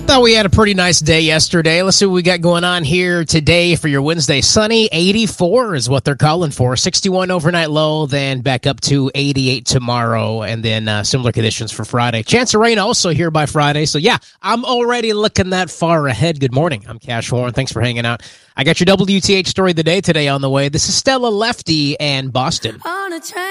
Thought we had a pretty nice day yesterday. Let's see what we got going on here today for your Wednesday. Sunny, 84 is what they're calling for. 61 overnight low, then back up to 88 tomorrow, and then similar conditions for Friday. Chance of rain also here by Friday. So, yeah, I'm already looking that far ahead. Good morning. I'm Cash Warren. Thanks for hanging out. I got your WTH story of the day today on the way. This is Stella Lefty and Boston.